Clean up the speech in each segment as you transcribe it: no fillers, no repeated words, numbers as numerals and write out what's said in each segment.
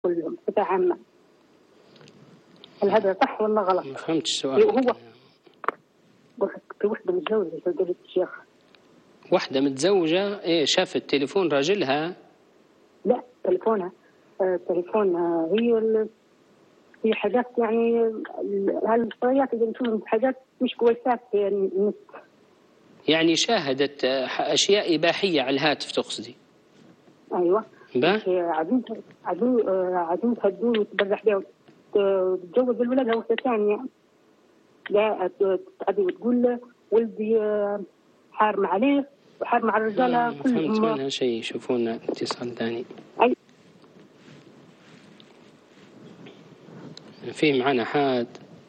كلهم صفة عامة. هل هذا صح ولا غلط؟ ما فهمت السؤال. هو قلت وحدة متزوجة فقلت الشيخ. واحدة متزوجة إيه شافت تليفون راجلها؟ لا تليفونها هي في حاجات يعني هالصغيرات اللي نشوفهم حاجات مش كويسات في النت. يعني شاهدت أشياء إباحية على الهاتف تقصدي؟ أيوة. عدوها تدور وتبرح بها وتتجوز الولد واحدة ثانية. لا تقول ولدي حارم عليه وحارم على الرجالة كلهم. فهمت منها شيء. يشوفون اتصال ثاني. في معنا حاد.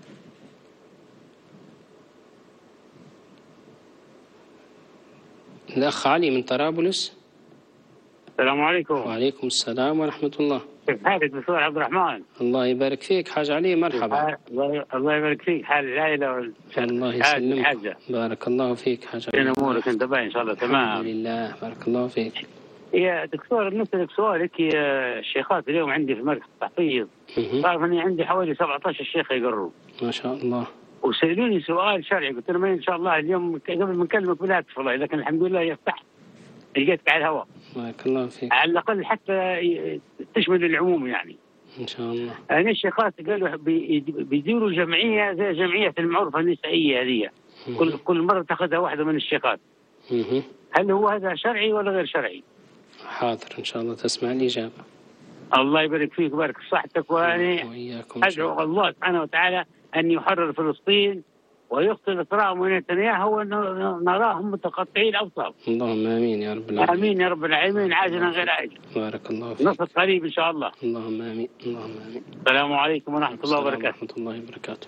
الأخ علي من طرابلس. السلام عليكم. وعليكم السلام ورحمة الله. كيف حالك دكتور عبد الرحمن؟ الله يبارك فيك حاج علي. مرحبا. الله يبارك فيك. حال العائلة الله يسلمك. بارك الله فيك حاج علي. أمورك أنت باين إن شاء الله تمام. الحمد لله بارك الله فيك. يا دكتور نسألك سؤالك. الشيخات اليوم عندي في مركز التحفيظ تعرف اني عندي حوالي 17 شيخ يقروا ما شاء الله. وسألوني سؤال شرعي قلت لهم ان شاء الله اليوم قبل ما نكلمك بلا تفضل لكن الحمد لله يفتح لقيتك على الهواء. بارك الله فيك. على الاقل حتى تشمل العموم يعني. ان شاء الله. يعني الشيخات قالوا بيديروا جمعيه زي جمعيه المعروفه النسائيه هذه كل مره تاخذها واحده من الشيخات. هل هو هذا شرعي ولا غير شرعي؟ حاضر إن شاء الله تسمع الإجابة. الله يبارك فيك ويبارك في صحتك. وأني أدعو الله سبحانه وتعالى أن يحرر فلسطين ويقتل ترامب ونتنياهو ونراهم متقطعي الأوصاف. اللهم آمين يا رب العالمين. آمين يا رب العالمين عاجلا غير آجل. بارك الله فيك. نصر قريب إن شاء الله. اللهم آمين. اللهم آمين. السلام عليكم ورحمة الله وبركاته. ورحمة الله وبركاته.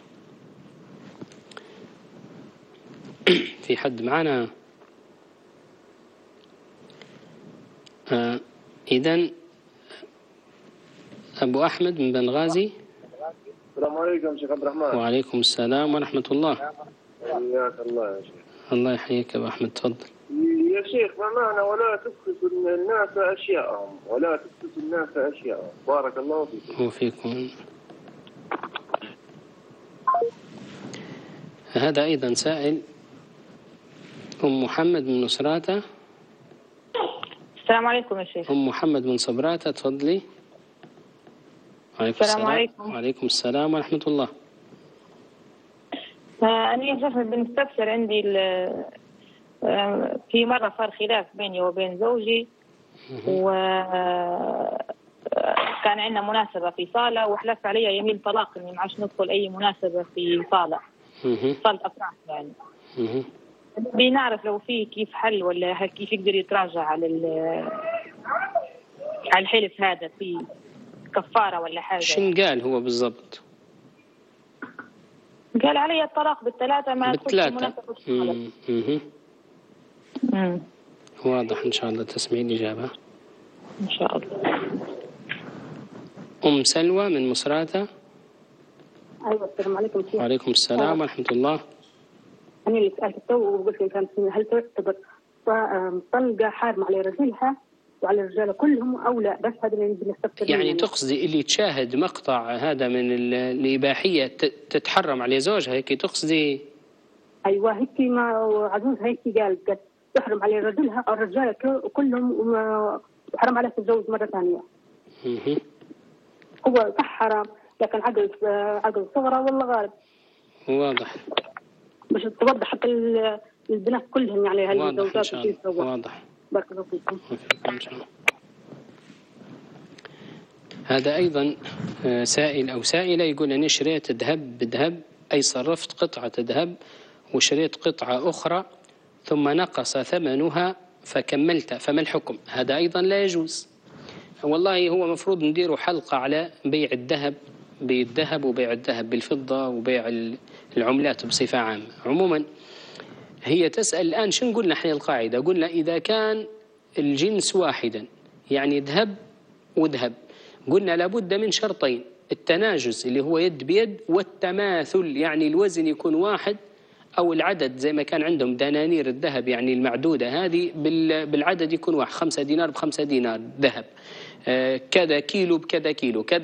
في حد معنا؟ إذن أبو أحمد من بنغازي. السلام عليكم شيخ عبد الرحمن. وعليكم السلام ورحمة الله. حياك الله يا شيخ. الله يحييك يا أبو أحمد تفضل. يا شيخ ما معنى ولا تبخس الناس أشياءهم بارك الله فيكم. وفيكم. هذا أيضا سائل أم محمد من نصراتة. السلام عليكم يا شيخ. أم محمد من صبراتة تفضلي. السلام عليكم. وعليكم السلام ورحمة الله. أنا يا شيخ بنستفسر عندي في مرة صار خلاف بيني وبين زوجي وكان عندنا مناسبة في صالة وحلف علي يمين طلاق إني ما عادش ندخل أي مناسبة في صالة أفراح يعني. بنعرف لو في كيف حل ولا كيف يقدر يتراجع على الحلف هذا في كفارة ولا حاجة. شن قال هو بالضبط؟ قال علي الطلاق بالثلاثة ما بالثلاثة. واضح إن شاء الله تسمعين الإجابة. إن شاء الله. أم سلوى من مصراتة. أيوة السلام عليكم. وعليكم السلام ورحمة الله. أنا اللي سألت تو وقلت لي كانت هل تعتبر طلقة حارمة على رجلها وعلى الرجال كلهم أو لا؟ بس هذا اللي بنستفسر. يعني تقصدي اللي تشاهد مقطع هذا من الإباحية تتحرم على زوجها هيك تقصدي؟ أيوة هيك ما عزوزها هيك قالت تحرم على رجلها أو الرجال كلهم وحرم عليها تتزوج مرة ثانية. هو صح حرام لكن عقل صغرى والله غالب. واضح. باش توضح حتى البنات كلهم يعني هالزوجات كيف سووا. واضح. بارك الله فيكم. إن شاء الله. هذا أيضا سائل أو سائلة يقول أنا شريت ذهب بذهب أي صرفت قطعة ذهب وشريت قطعة أخرى ثم نقص ثمنها فكملت فما الحكم؟ هذا أيضا لا يجوز. والله هو مفروض نديروا حلقة على بيع الذهب بالذهب وبيع الذهب بالفضة وبيع العملات بصفة عامة. عموما هي تسأل الآن شو قلنا احنا القاعدة؟ قلنا إذا كان الجنس واحدا يعني ذهب وذهب قلنا لابد من شرطين: التناجز اللي هو يد بيد، والتماثل يعني الوزن يكون واحد أو العدد زي ما كان عندهم دنانير الذهب يعني المعدودة هذه بالعدد يكون واحد 5 دينار ب5 دينار ذهب، كذا كيلو بكذا كيلو كذا